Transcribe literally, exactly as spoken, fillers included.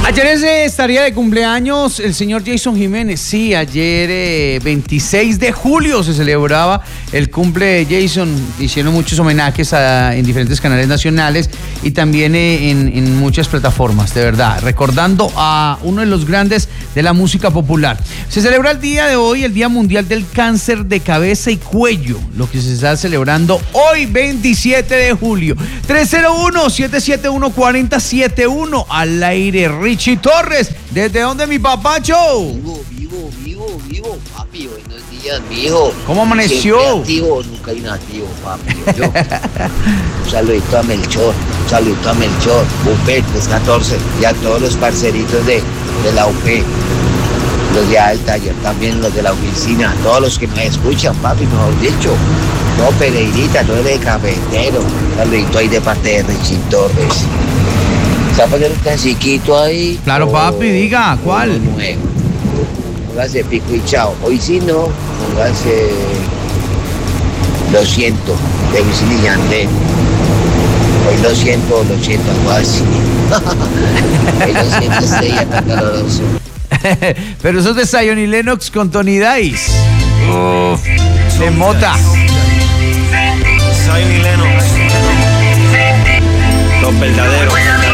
Ayer ese estaría de cumpleaños el señor Jason Jiménez. Sí, ayer eh, veintiséis de julio se celebraba el cumple de Jason. Hicieron muchos homenajes a, en diferentes canales nacionales y también eh, en, en muchas plataformas, de verdad, recordando a uno de los grandes de la música popular. Se celebra el día de hoy, el Día Mundial del Cáncer de Cabeza y Cuello, lo que se está celebrando hoy, veintisiete de julio. tres cero uno, siete siete uno, cuatro cero siete uno, al aire Richie Torres. ¿Desde dónde, mi papacho? Vivo, vivo, vivo, vivo, papi, buenos días, mijo. ¿Cómo amaneció? Siempre activo, nunca inactivo, papi. Yo. Un saludito a Melchor, un saludito a Melchor, U P tres catorce, y a todos los parceritos de, de la U P, los de al taller, también los de la oficina, todos los que me escuchan, papi, mejor dicho. No, Pereirita, no eres cafetero. Un saludito ahí de parte de Richie Torres. ¿Se va a poner un clasiquito ahí? Claro, papi, diga, ¿cuál? Nuevo. Póngase Pico y Chao. Hoy sí no, póngase Lo Siento, de Wisin y Yandel. Hoy lo siento, lo siento, algo así. Hoy lo siento, estrella tan caloroso. Pero eso es de Zion y Lennox con Tony Dice. Uf, de Mota. Zion y Lennox, los verdaderos.